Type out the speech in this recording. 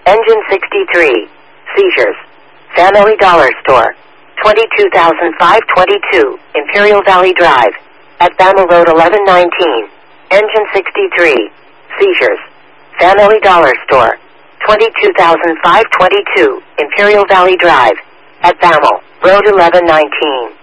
Engine 63. Seizures. Family Dollar Store. 22,522 Imperial Valley Drive. At Bammel Road 1119. Engine 63. Seizures. Family Dollar Store. 22,522 Imperial Valley Drive. At Bammel Road 1119.